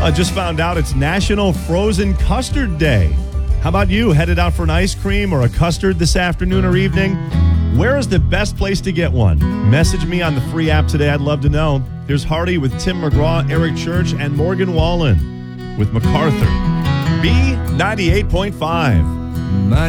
I just found out it's National Frozen Custard Day. How about you? Headed out for an ice cream or a custard this afternoon or evening? Where is the best place to get one? Message me on the free app today. I'd love to know. Here's Hardy with Tim McGraw, Eric Church, and Morgan Wallen with MacArthur. B98.5.